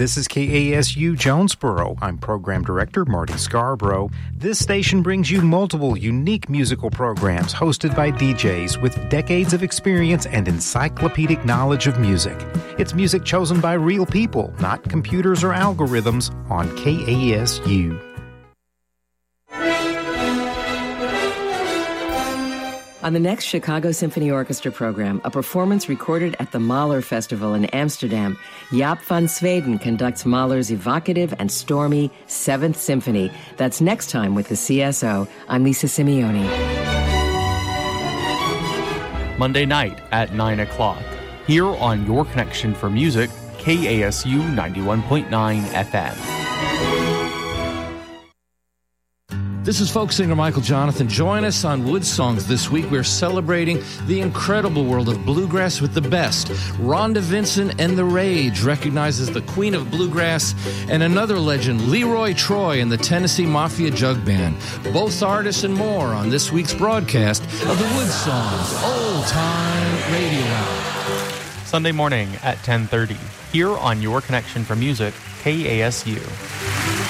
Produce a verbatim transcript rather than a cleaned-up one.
This is K A S U Jonesboro. I'm Program Director Marty Scarborough. This station brings you multiple unique musical programs hosted by D Js with decades of experience and encyclopedic knowledge of music. It's music chosen by real people, not computers or algorithms, on K A S U. On the next Chicago Symphony Orchestra program, a performance recorded at the Mahler Festival in Amsterdam, Jaap van Zweden conducts Mahler's evocative and stormy Seventh Symphony. That's next time with the C S O. I'm Lisa Simeone. Monday night at nine o'clock, here on Your Connection for Music, K A S U ninety-one point nine F M. This is folk singer Michael Jonathan. Join us on Wood Songs this week. We're celebrating the incredible world of bluegrass with the best. Rhonda Vincent and The Rage recognizes the queen of bluegrass, and another legend, Leroy Troy and the Tennessee Mafia Jug Band. Both artists and more on this week's broadcast of the Wood Songs Old Time Radio Hour. Sunday morning at ten thirty, here on Your Connection for Music, K A S U.